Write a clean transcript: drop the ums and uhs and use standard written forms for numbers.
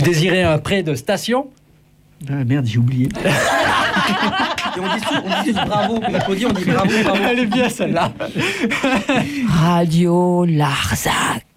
désirez un prêt de station? Merde, j'ai oublié. Et on dit bravo, on dit bravo. Elle est bien celle-là. Radio Larzac.